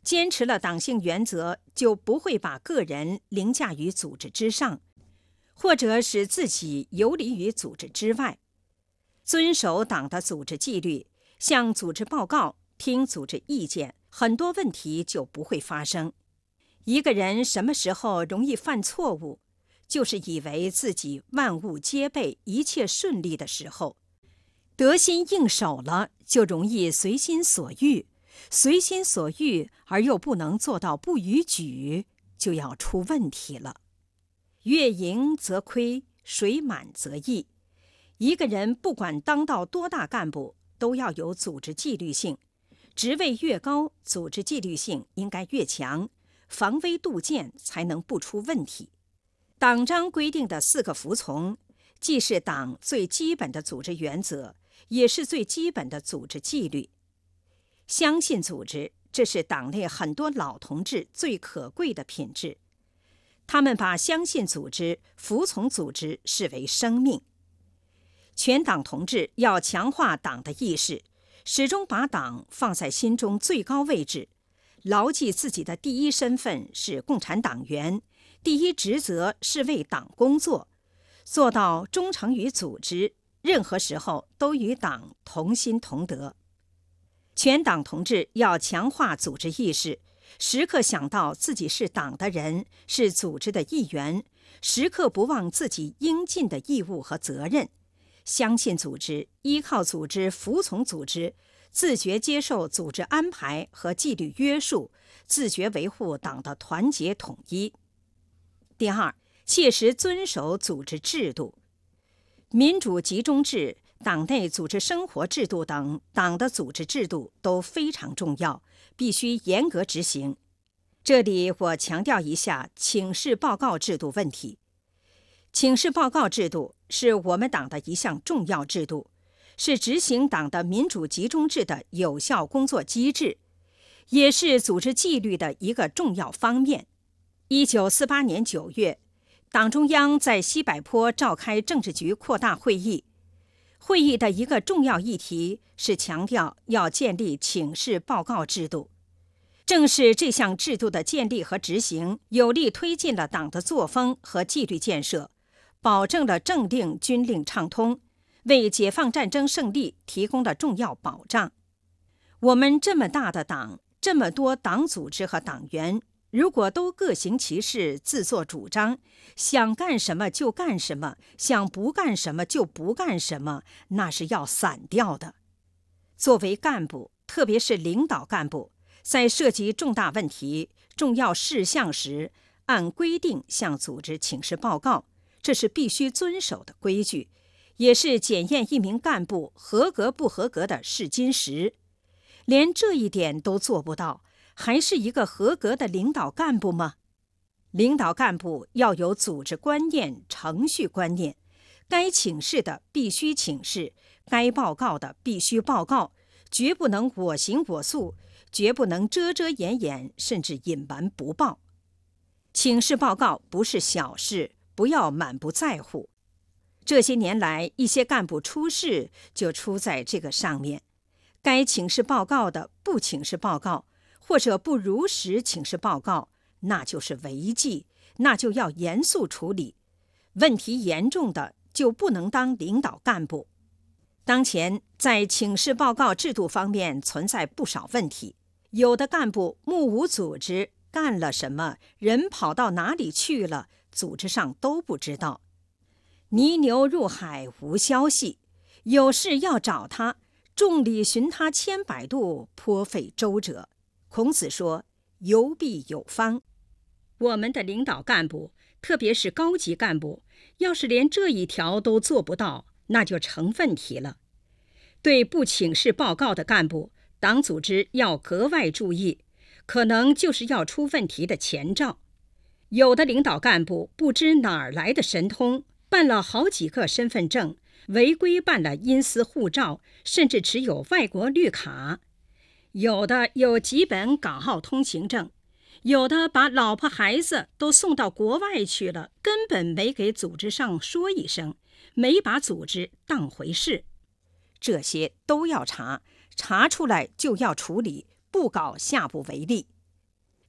坚持了党性原则，就不会把个人凌驾于组织之上，或者使自己游离于组织之外。遵守党的组织纪律，向组织报告，听组织意见，很多问题就不会发生。一个人什么时候容易犯错误，就是以为自己万物皆备，一切顺利的时候。得心应手了，就容易随心所欲，随心所欲而又不能做到不逾矩，就要出问题了。月盈则亏，水满则溢。一个人不管当到多大干部，都要有组织纪律性，职位越高，组织纪律性应该越强，防微杜渐才能不出问题。党章规定的4个服从，既是党最基本的组织原则，也是最基本的组织纪律。相信组织，这是党内很多老同志最可贵的品质。他们把相信组织、服从组织视为生命。全党同志要强化党的意识，始终把党放在心中最高位置，牢记自己的第一身份是共产党员，第一职责是为党工作，做到忠诚于组织，任何时候都与党同心同德。全党同志要强化组织意识，时刻想到自己是党的人，是组织的一员，时刻不忘自己应尽的义务和责任，相信组织，依靠组织，服从组织，自觉接受组织安排和纪律约束，自觉维护党的团结统一。第二，切实遵守组织制度。民主集中制、党内组织生活制度等党的组织制度都非常重要，必须严格执行。这里我强调一下请示报告制度问题。请示报告制度是我们党的一项重要制度，是执行党的民主集中制的有效工作机制，也是组织纪律的一个重要方面。1948年9月，党中央在西柏坡召开政治局扩大会议。会议的一个重要议题是强调要建立请示报告制度。正是这项制度的建立和执行，有力推进了党的作风和纪律建设，保证了政令军令畅通，为解放战争胜利提供了重要保障。我们这么大的党，这么多党组织和党员，如果都各行其事，自作主张，想干什么就干什么，想不干什么就不干什么，那是要散掉的。作为干部，特别是领导干部，在涉及重大问题、重要事项时，按规定向组织请示报告，这是必须遵守的规矩，也是检验一名干部合格不合格的试金石。连这一点都做不到，还是一个合格的领导干部吗？领导干部要有组织观念、程序观念，该请示的必须请示，该报告的必须报告，绝不能我行我素，绝不能遮遮掩掩，甚至隐瞒不报。请示报告不是小事，不要满不在乎。这些年来，一些干部出事就出在这个上面，该请示报告的不请示报告，或者不如实请示报告，那就是违纪，那就要严肃处理。问题严重的就不能当领导干部。当前在请示报告制度方面存在不少问题，有的干部目无组织，干了什么，人跑到哪里去了，组织上都不知道。泥牛入海无消息，有事要找他，众里寻他千百度，颇费周折。孔子说，游必有方。我们的领导干部，特别是高级干部，要是连这一条都做不到，那就成问题了。对不请示报告的干部，党组织要格外注意，可能就是要出问题的前兆。有的领导干部不知哪儿来的神通，办了好几个身份证，违规办了阴私护照，甚至持有外国绿卡。有的有几本港澳通行证，有的把老婆孩子都送到国外去了，根本没给组织上说一声，没把组织当回事。这些都要查，查出来就要处理，不搞下不为例。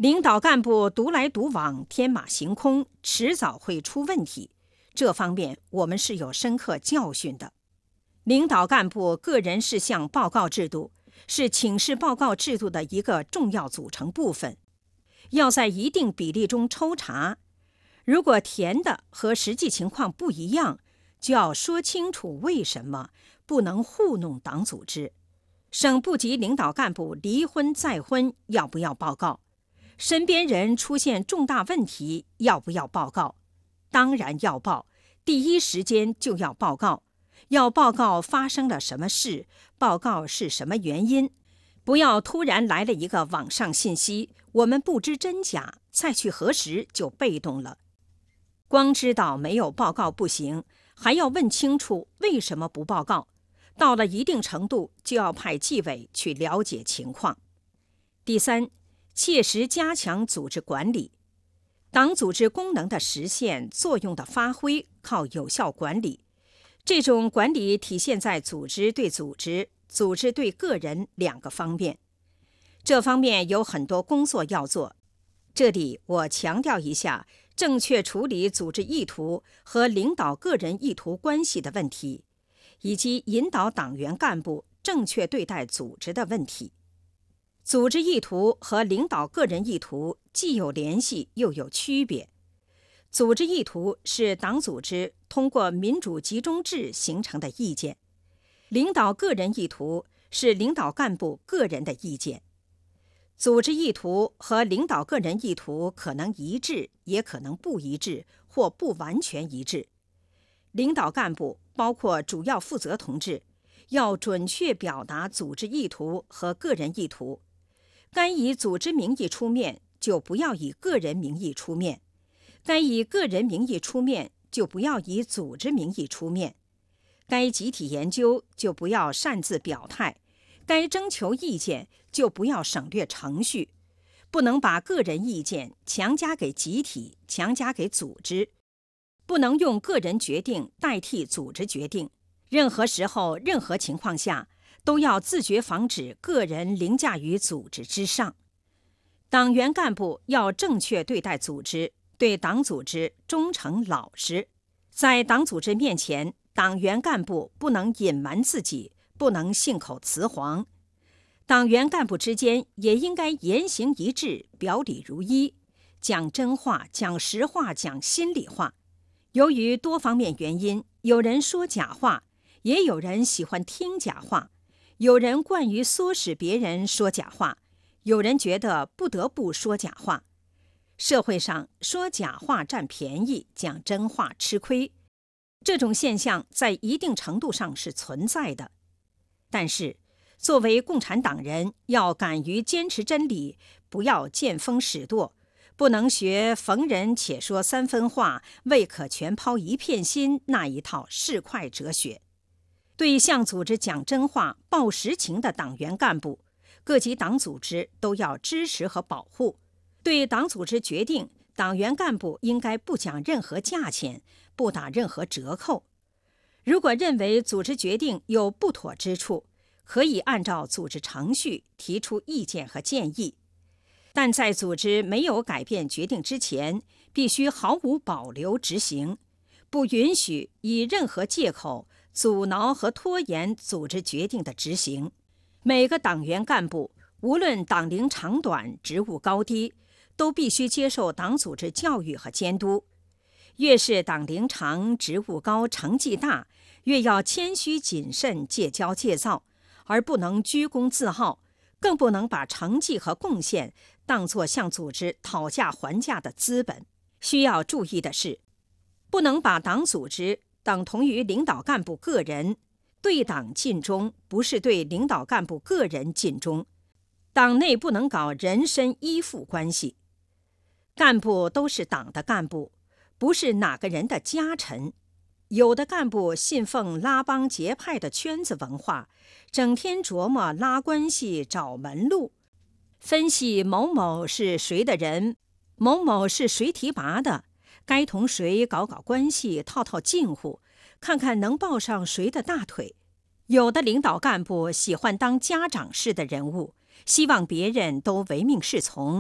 领导干部独来独往、天马行空，迟早会出问题。这方面我们是有深刻教训的。领导干部个人事项报告制度是请示报告制度的一个重要组成部分，要在一定比例中抽查。如果填的和实际情况不一样，就要说清楚为什么，不能糊弄党组织。省部级领导干部离婚再婚要不要报告？身边人出现重大问题要不要报告？当然要报，第一时间就要报告。要报告发生了什么事，报告是什么原因，不要突然来了一个网上信息，我们不知真假，再去核实就被动了。光知道没有报告不行，还要问清楚为什么不报告。到了一定程度，就要派纪委去了解情况。第三，切实加强组织管理。党组织功能的实现、作用的发挥，靠有效管理。这种管理体现在组织对组织、组织对个人两个方面。这方面有很多工作要做。这里我强调一下，正确处理组织意图和领导个人意图关系的问题，以及引导党员干部正确对待组织的问题。组织意图和领导个人意图既有联系又有区别。组织意图是党组织通过民主集中制形成的意见，领导个人意图是领导干部个人的意见。组织意图和领导个人意图可能一致，也可能不一致或不完全一致。领导干部包括主要负责同志，要准确表达组织意图和个人意图。该以组织名义出面，就不要以个人名义出面；该以个人名义出面，就不要以组织名义出面；该集体研究，就不要擅自表态；该征求意见，就不要省略程序。不能把个人意见强加给集体，强加给组织。不能用个人决定代替组织决定。任何时候、任何情况下，都要自觉防止个人凌驾于组织之上。党员干部要正确对待组织，对党组织忠诚老实。在党组织面前，党员干部不能隐瞒自己，不能信口雌黄。党员干部之间也应该言行一致，表里如一，讲真话，讲实话，讲心里话。由于多方面原因，有人说假话，也有人喜欢听假话，有人惯于唆使别人说假话，有人觉得不得不说假话。社会上说假话占便宜，讲真话吃亏，这种现象在一定程度上是存在的。但是，作为共产党人，要敢于坚持真理，不要见风使舵，不能学逢人且说三分话，未可全抛一片心那一套市侩哲学。对向组织讲真话、报实情的党员干部，各级党组织都要支持和保护。对党组织决定，党员干部应该不讲任何价钱，不打任何折扣。如果认为组织决定有不妥之处，可以按照组织程序提出意见和建议。但在组织没有改变决定之前，必须毫无保留执行，不允许以任何借口阻挠和拖延组织决定的执行。每个党员干部，无论党龄长短、职务高低，都必须接受党组织教育和监督。越是党龄长、职务高、成绩大，越要谦虚谨慎、戒骄戒躁，而不能居功自傲，更不能把成绩和贡献当作向组织讨价还价的资本。需要注意的是，不能把党组织等同于领导干部个人。对党尽忠，不是对领导干部个人尽忠。党内不能搞人身依附关系。干部都是党的干部，不是哪个人的家臣。有的干部信奉拉帮结派的圈子文化，整天琢磨拉关系、找门路，分析某某是谁的人，某某是谁提拔的，该同谁搞关系、套近乎，看看能抱上谁的大腿。有的领导干部喜欢当家长式的人物，希望别人都唯命是从，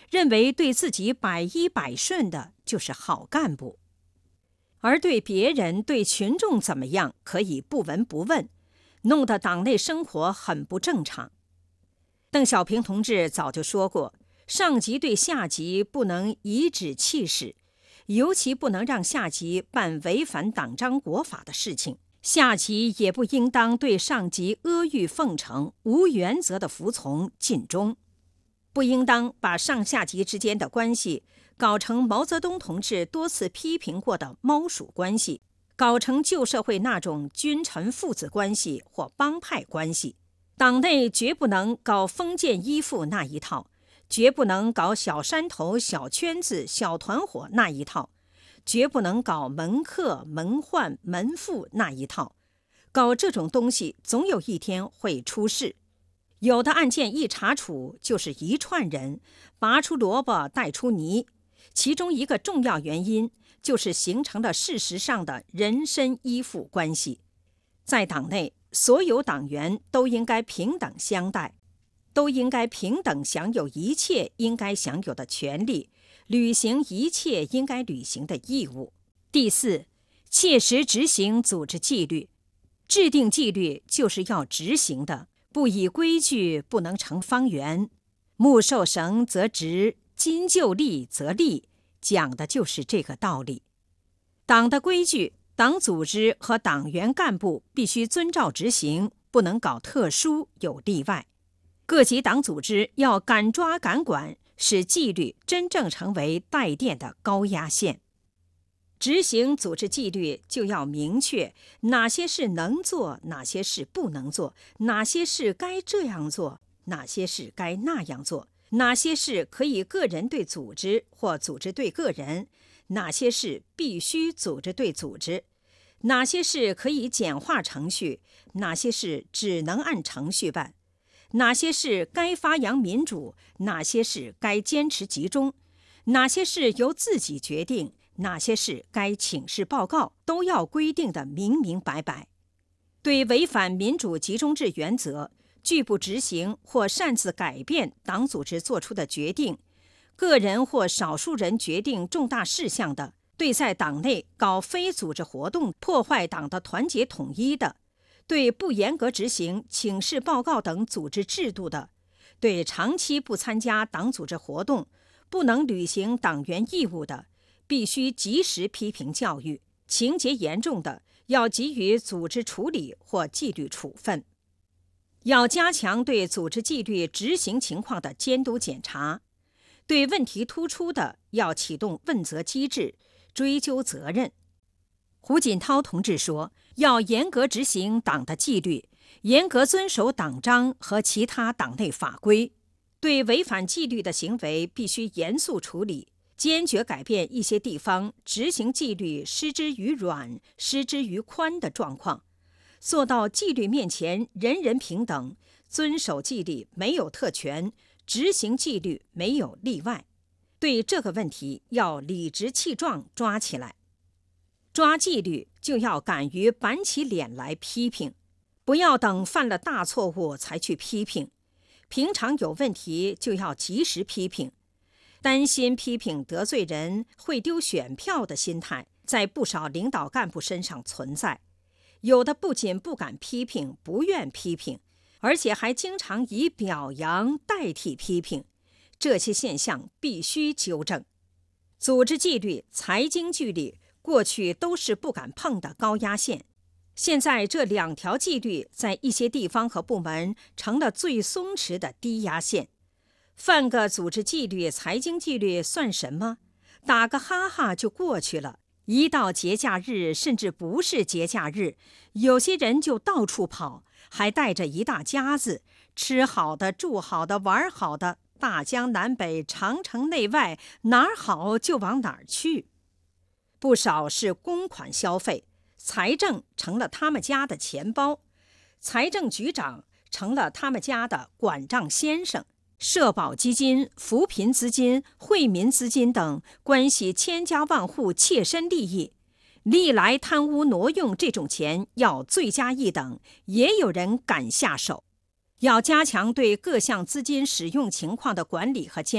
认为对自己百依百顺的就是好干部，而对别人、对群众怎么样可以不闻不问，弄得党内生活很不正常。邓小平同志早就说过，上级对下级不能颐指气使，尤其不能让下级办违反党章国法的事情。下级也不应当对上级阿谀奉承、无原则的服从尽忠，不应当把上下级之间的关系搞成毛泽东同志多次批评过的猫鼠关系，搞成旧社会那种君臣父子关系或帮派关系。党内绝不能搞封建依附那一套，绝不能搞小山头、小圈子、小团伙那一套，绝不能搞门客、门宦、门户那一套。搞这种东西，总有一天会出事。有的案件一查处，就是一串人，拔出萝卜带出泥。其中一个重要原因，就是形成了事实上的人身依附关系。在党内，所有党员都应该平等相待，都应该平等享有一切应该享有的权利，履行一切应该履行的义务。第四，切实执行组织纪律。制定纪律就是要执行的，不以规矩不能成方圆。木受绳则直，金就立则立，讲的就是这个道理。党的规矩，党组织和党员干部必须遵照执行，不能搞特殊有例外。各级党组织要敢抓敢管，使纪律真正成为带电的高压线。执行组织纪律就要明确哪些事能做，哪些事不能做，哪些事该这样做，哪些事该那样做，哪些事可以个人对组织或组织对个人，哪些事必须组织对组织，哪些事可以简化程序，哪些事只能按程序办，哪些事该发扬民主，哪些事该坚持集中，哪些事由自己决定，哪些事该请示报告，都要规定得明明白白。对违反民主集中制原则、拒不执行或擅自改变党组织作出的决定，个人或少数人决定重大事项的，对在党内搞非组织活动、破坏党的团结统一的，对不严格执行请示报告等组织制度的，对长期不参加党组织活动、不能履行党员义务的，必须及时批评教育，情节严重的要给予组织处理或纪律处分。要加强对组织纪律执行情况的监督检查，对问题突出的要启动问责机制，追究责任。胡锦涛同志说，要严格执行党的纪律，严格遵守党章和其他党内法规，对违反纪律的行为必须严肃处理，坚决改变一些地方执行纪律失之于软、失之于宽的状况，做到纪律面前人人平等，遵守纪律没有特权，执行纪律没有例外。对这个问题要理直气壮抓起来。抓纪律就要敢于板起脸来批评，不要等犯了大错误才去批评。平常有问题就要及时批评。担心批评得罪人会丢选票的心态，在不少领导干部身上存在。有的不仅不敢批评、不愿批评，而且还经常以表扬代替批评，这些现象必须纠正。组织纪律、财经纪律过去都是不敢碰的高压线，现在这两条纪律在一些地方和部门成了最松弛的低压线。犯个组织纪律、财经纪律算什么？打个哈哈就过去了。一到节假日，甚至不是节假日，有些人就到处跑，还带着一大家子，吃好的、住好的、玩好的，大江南北、长城内外，哪儿好就往哪儿去。不少是公款消费，财政成了他们家的钱包，财政局长成了他们家的管账先生。社保基金、扶贫资金、惠民资金等关系千家万户切身利益，历来贪污挪用这种钱要罪加一等，也有人敢下手。要加强对各项资金使用情况的管理和监